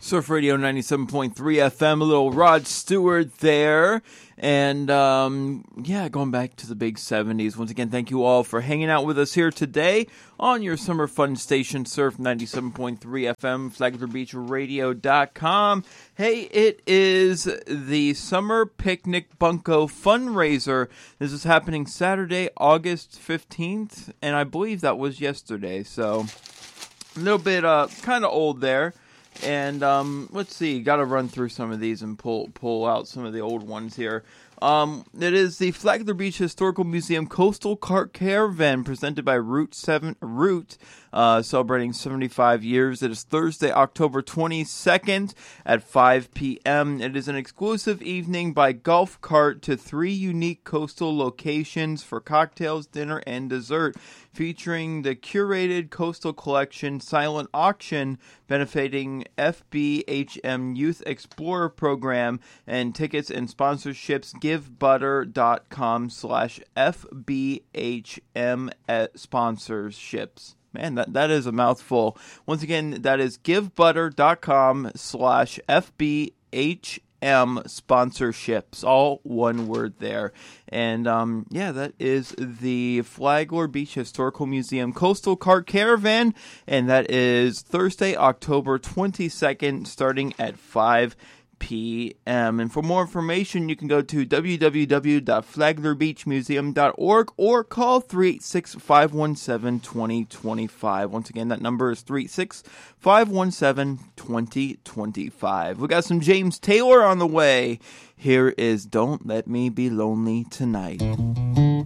Surf Radio 97.3 FM, a little Rod Stewart there. And, going back to the big 70s. Once again, thank you all for hanging out with us here today on your summer fun station, Surf 97.3 FM, FlaglerBeachRadio.com. Hey, it is the Summer Picnic Bunko fundraiser. This is happening Saturday, August 15th, and I believe that was yesterday. So, a little bit, kind of old there. And let's see, got to run through some of these and pull out some of the old ones here. It is the Flagler Beach Historical Museum Coastal Cart Caravan presented by Route, celebrating 75 years. It is Thursday, October 22nd at 5 p.m. It is an exclusive evening by golf cart to 3 unique coastal locations for cocktails, dinner, and dessert, featuring the curated Coastal Collection silent auction benefiting FBHM Youth Explorer Program, and tickets and sponsorships givebutter.com/FBHM sponsorships. Man, that is a mouthful. Once again, that is givebutter.com/FBHM sponsorships, all one word there. And that is the Flagler Beach Historical Museum Coastal Cart Caravan, and that is Thursday, October 22nd, starting at 5 p.m. And for more information, you can go to www.flaglerbeachmuseum.org or call 386-517-2025. Once again, that number is 386-517-2025. We got some James Taylor on the way. Here is Don't Let Me Be Lonely Tonight.